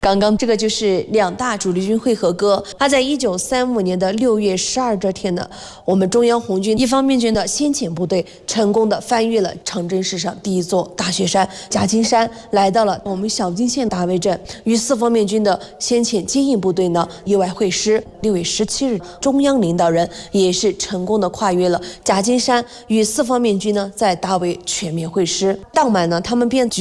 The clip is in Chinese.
刚刚这个就是两大主力军会合歌。他在1935年的6月12这天呢，我们中央红军一方面军的先遣部队成功的翻越了长征史上第一座大雪山夹金山，来到了我们小金县大围镇，与四方面军的先遣接应部队呢意外会师。6月17日，中央领导人也是成功的跨越了夹金山，与四方面军呢在大围全面会师。当晚呢，他们便